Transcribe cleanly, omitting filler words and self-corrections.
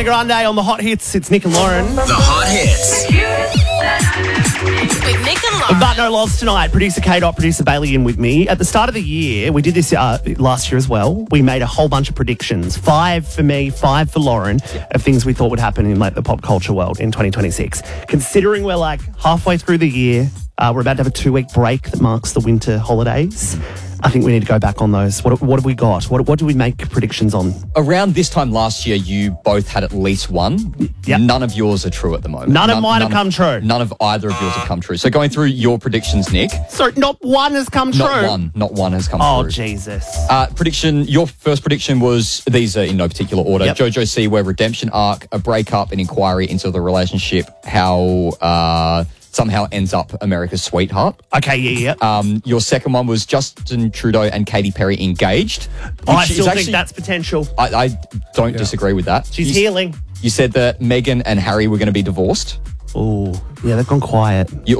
Ariana Grande on the Hot Hits. It's Nick and Lauren. The Hot Hits. With Nick and Lauren. But no loves tonight. Producer K-Dot, producer Bailey in with me. At the start of the year, we did this last year as well. We made a whole bunch of predictions. 5 for me, 5 for Lauren, of things we thought would happen in like the pop culture world in 2026. Considering we're like halfway through the year, we're about to have a 2-week break that marks the winter holidays. I think we need to go back on those. What have we got? What do we make predictions on? Around this time last year, you both had at least one. Yep. None of yours are true at the moment. None of mine have come true. None of either of yours have come true. So going through your predictions, Nick. So not one has come true? Not one has come Oh, true. Jesus. Your first prediction was, these are in no particular order, Yep. JoJo Siwa redemption arc, a breakup, an inquiry into the relationship, how somehow ends up America's sweetheart. Okay, yeah. Your second one was Justin Trudeau and Katy Perry engaged. I which still is think that's potential. I don't disagree with that. She's healing. You said that Meghan and Harry were going to be divorced. Oh, yeah, they've gone quiet. You